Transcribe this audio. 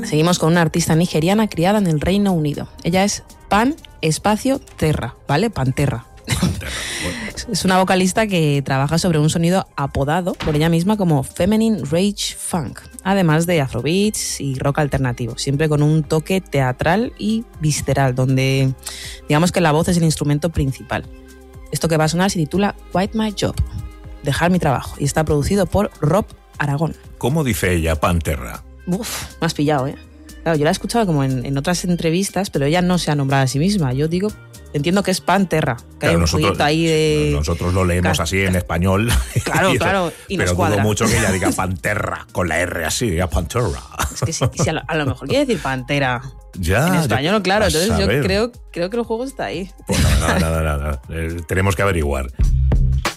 Seguimos con una artista nigeriana criada en el Reino Unido. Ella es Pan Espacio Terra, ¿vale? Panterra. Es una vocalista que trabaja sobre un sonido apodado por ella misma como Feminine Rage Funk, además de afrobeats y rock alternativo, siempre con un toque teatral y visceral, donde digamos que la voz es el instrumento principal. Esto que va a sonar se titula Quit My Job, dejar mi trabajo, y está producido por Rob Aragón. ¿Cómo dice ella, Panterra? Uf, me has pillado, ¿eh? Claro, yo la he escuchado como en otras entrevistas, pero ella no se ha nombrado a sí misma. Yo digo, entiendo que es Panterra, que claro, hay un jueguito ahí de... Nosotros lo leemos así en español. Claro, y nos cuadra. Pero dudo mucho que ella diga Panterra, con la R así, diga Panterra. Es que si a lo mejor quiere decir Pantera. Ya, en español, claro. Entonces yo ver. creo que el juego está ahí. Pues nada. Tenemos que averiguar.